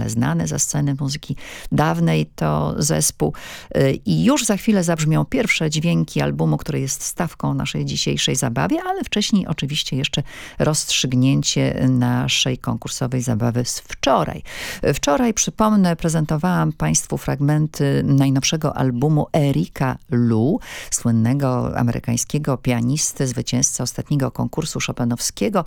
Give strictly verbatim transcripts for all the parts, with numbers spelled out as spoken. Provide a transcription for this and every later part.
doskonale znany ze sceny muzyki dawnej to zespół. I już za chwilę zabrzmią pierwsze dźwięki albumu, który jest stawką naszej dzisiejszej zabawie, ale wcześniej oczywiście jeszcze rozstrzygnięcie naszej konkursowej zabawy z wczoraj. Wczoraj, przypomnę, prezentowałam Państwu fragmenty najnowszego albumu Erika Lu, słynnego amerykańskiego pianisty, zwycięzcy ostatniego konkursu chopinowskiego,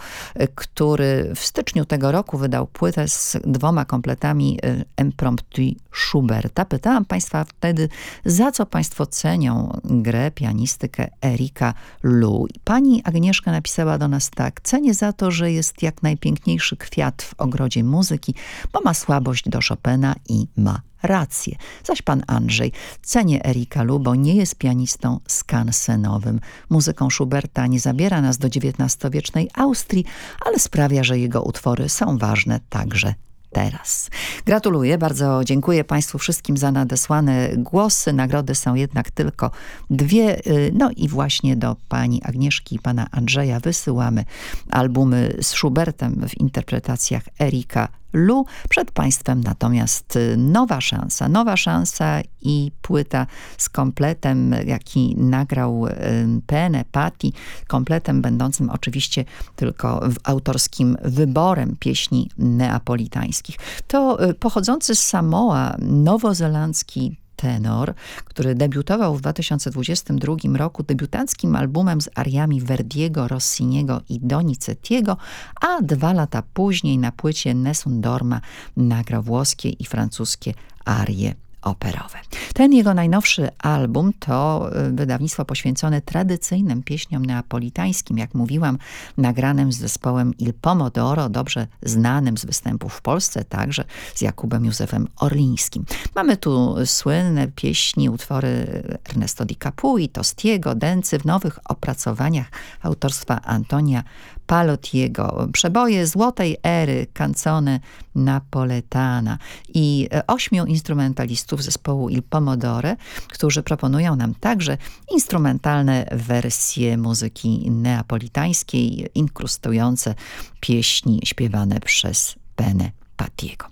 który w styczniu tego roku wydał płytę z dwoma kompletami Impromptu Schuberta. Pytałam Państwa wtedy, za co Państwo cenią grę, pianistykę Erika Lu. Pani Agnieszka napisała do nas tak: cenię za to, że jest jak najpiękniejszy kwiat w ogrodzie muzyki, bo ma słabość do Chopina i ma rację. Zaś pan Andrzej: cenię Erika Lu, bo nie jest pianistą skansenowym. Muzyką Schuberta nie zabiera nas do dziewiętnastowiecznej Austrii, ale sprawia, że jego utwory są ważne także teraz. Gratuluję, bardzo dziękuję Państwu wszystkim za nadesłane głosy. Nagrody są jednak tylko dwie. No i właśnie do pani Agnieszki i pana Andrzeja wysyłamy albumy z Schubertem w interpretacjach Erika Lu. Przed Państwem natomiast nowa szansa. Nowa szansa i płyta z kompletem, jaki nagrał Pene Patti. Kompletem będącym oczywiście tylko w autorskim wyborem pieśni neapolitańskich. To pochodzący z Samoa nowozelandzki tenor, który debiutował w dwa tysiące dwudziestym drugim roku debiutanckim albumem z ariami Verdiego, Rossiniego i Donizettiego, a dwa lata później na płycie Nessun Dorma nagrał włoskie i francuskie arie operowe. Ten jego najnowszy album to wydawnictwo poświęcone tradycyjnym pieśniom neapolitańskim, jak mówiłam, nagranym z zespołem Il Pomodoro, dobrze znanym z występów w Polsce, także z Jakubem Józefem Orlińskim. Mamy tu słynne pieśni, utwory Ernesto Di Capui, Tostiego, Dency w nowych opracowaniach autorstwa Antonia Palottiego, przeboje złotej ery, canzone napoletana i ośmiu instrumentalistów zespołu Il Pomodoro, którzy proponują nam także instrumentalne wersje muzyki neapolitańskiej, inkrustujące pieśni śpiewane przez Pene Pattiego.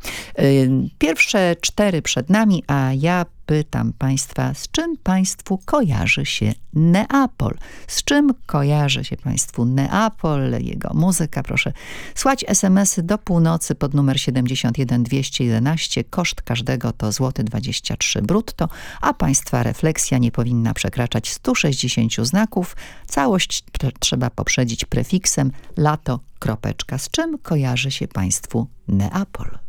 Pierwsze cztery przed nami, a ja pytam Państwa, z czym Państwu kojarzy się Neapol? Z czym kojarzy się Państwu Neapol, jego muzyka? Proszę słać esemesy do północy pod numer siedemdziesiąt jeden dwieście jedenaście. Koszt każdego to złoty dwadzieścia trzy brutto, a Państwa refleksja nie powinna przekraczać stu sześćdziesięciu znaków. Całość trzeba poprzedzić prefiksem lato, kropeczka. Z czym kojarzy się Państwu Neapol?